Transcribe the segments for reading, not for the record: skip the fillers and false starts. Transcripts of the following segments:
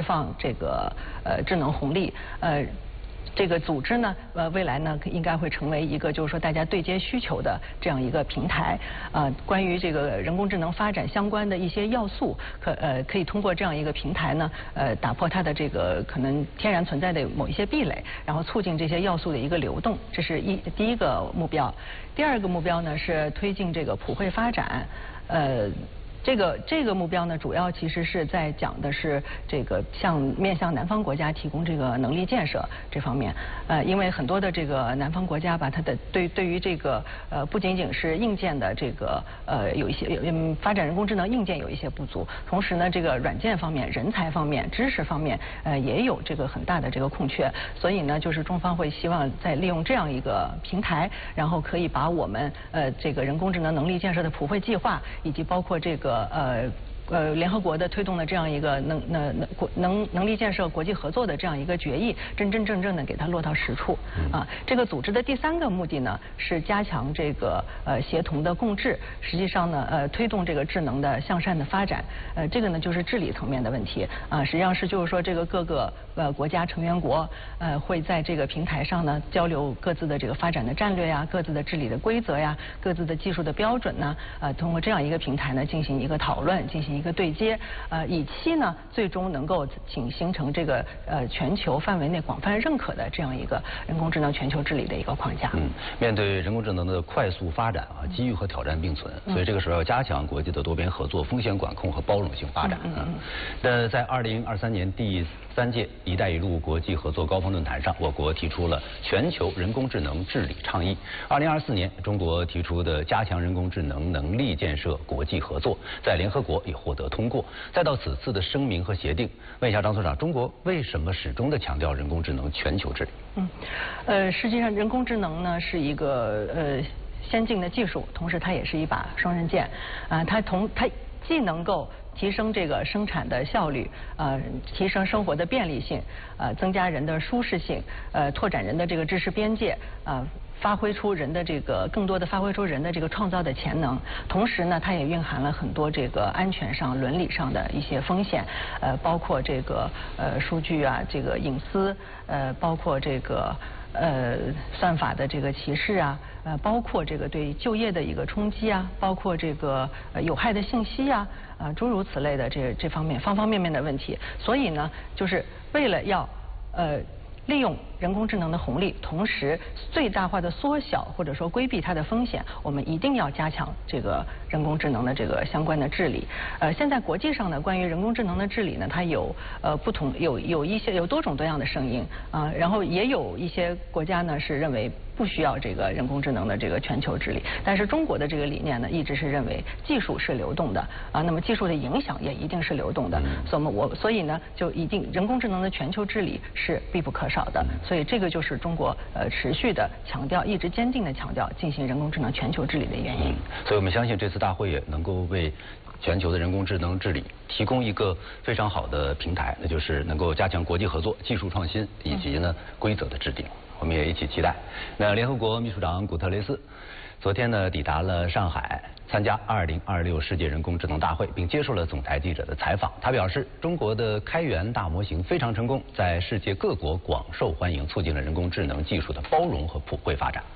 放这个智能红利，这个组织呢，未来呢应该会成为一个就是说大家对接需求的这样一个平台。关于这个人工智能发展相关的一些要素，可以通过这样一个平台呢，打破它的这个可能天然存在的某一些壁垒，然后促进这些要素的一个流动，这是第一个目标。第二个目标呢是推进这个普惠发展，这个目标呢，主要其实是在讲的是这个面向南方国家提供这个能力建设这方面。因为很多的这个南方国家吧，它的对于这个不仅仅是硬件的这个有一些发展人工智能硬件有一些不足，同时呢这个软件方面、人才方面、知识方面也有这个很大的这个空缺。所以呢，就是中方会希望在利用这样一个平台，然后可以把我们这个人工智能能力建设的普惠计划，以及包括这个联合国的推动的这样一个能力建设国际合作的这样一个决议，真正的给它落到实处。这个组织的第三个目的呢是加强这个协同的共治，实际上呢推动这个智能的向善的发展。这个呢就是治理层面的问题。实际上是就是说这个各个国家成员国会在这个平台上呢交流各自的这个发展的战略呀、各自的治理的规则呀、各自的技术的标准呢，通过这样一个平台呢进行一个讨论，进行一个对接，以期呢最终能够形成这个全球范围内广泛认可的这样一个人工智能全球治理的一个框架。 面对人工智能的快速发展机遇和挑战并存，所以这个时候要加强国际的多边合作、风险管控和包容性发展。那在2023年第3届“一带一路”国际合作高峰论坛上，我国提出了全球人工智能治理倡议。2024年，中国提出的加强人工智能能力建设国际合作，在联合国也获得通过。再到此次的声明和协定，问一下张所长，中国为什么始终的强调人工智能全球治理？ 实际上人工智能呢是一个先进的技术，同时它也是一把双刃剑。它既能够提升这个生产的效率，提升生活的便利性，增加人的舒适性，拓展人的这个知识边界，发挥出人的这个更多的发挥出人的这个创造的潜能。同时呢，它也蕴含了很多这个安全上、伦理上的一些风险，包括这个数据啊，这个隐私，包括这个算法的这个歧视啊，包括这个对就业的一个冲击啊，包括这个有害的信息啊，诸如此类的这方面方方面面的问题。所以呢，就是为了要利用人工智能的红利，同时最大化的缩小或者说规避它的风险，我们一定要加强这个人工智能的这个相关的治理。现在国际上呢，关于人工智能的治理呢，它有不同有多种多样的声音然后也有一些国家呢是认为不需要这个人工智能的这个全球治理，但是中国的这个理念呢，一直是认为技术是流动的那么技术的影响也一定是流动的，所以呢，就一定人工智能的全球治理是必不可少的。所以这个就是中国持续的强调，一直坚定的强调进行人工智能全球治理的原因。 所以我们相信这次大会也能够为全球的人工智能治理提供一个非常好的平台，那就是能够加强国际合作、技术创新以及呢规则的制定。我们也一起期待。那联合国秘书长古特雷斯昨天呢抵达了上海，参加2026世界人工智能大会，并接受了总台记者的采访。他表示，中国的开源大模型非常成功，在世界各国广受欢迎，促进了人工智能技术的包容和普惠发展。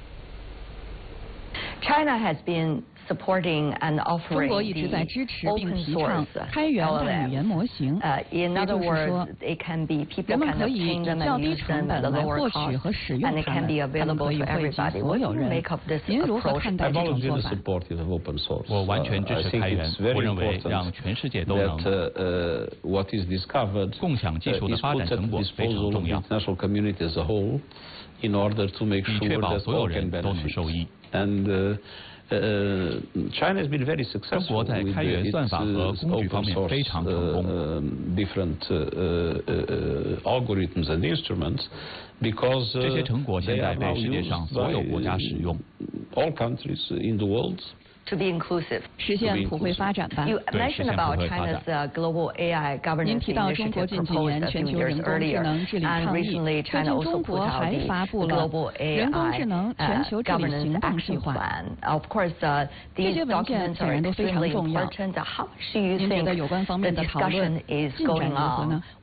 China has been supporting and 中国 offering 一直在支持 the 并 open 提倡 source 开源大语言模型。 in 也 other 就是 words, 说， it can be 人 people 们 can 可以 obtain 以 them 较 and 低 use 成 them 本 at a 来 lower 获取 cost, 和使用 and it 它 can 们， be 它们 available 可以 to 惠及 everybody. 所 What 有 do you 人。 make of this 您如何 approach? 看待 I'm 这种 always 做 really 法？ supportive of open source. 我完全支 I 持 think 开源 it's，very 我认为 important 让全世界都能 that what is discovered 共享技术的 is 发 put 展 at 成 the 果非常 disposal of 重 the 要， international community as a whole in order to make 以 sure 确保 that 所有 all 人 can 都能 benefit. 受益。 And China has been very 中 successful 国在 with 开源算法和 its 工具方 open 面非 source 常成功。 different algorithms and instruments because 这些成果现 they 在 are 被 now 世界 used 上所有国家使用。 all countries in the world. To be inclusive. 实现普惠发展吧。 You 对， mentioned 实现 about 普惠发展。 China's global AI 您 governance 提到中国 initiative 近几 proposed 年 a 全 few 球 years 人工智 earlier, 能治理 and 倡议， recently 最 China 近 also 中 put 国 out 还 the 发布了 global 人工 AI 智能全球治理 governance 行动计 action 划。 plan. Of course, 这 these 些文件 documents 显 are 然都非常 extremely 重要。 important. How much do you 您觉 think 得有关方面 the 的讨论 discussion is 进展 going 如何 on? 呢？